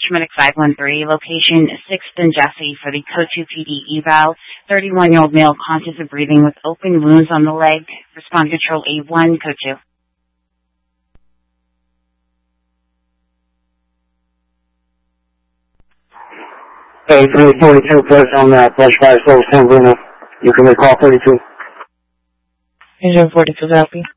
Paramedic 513, location 6th and Jesse for the Code 2 PD eval. 31-year-old male conscious of breathing with open wounds on the leg. Respond control A1, Code 2. Hey, 342, press on that, flash 5 Silver San Bruno. You can recall 32. Agent 42, help you.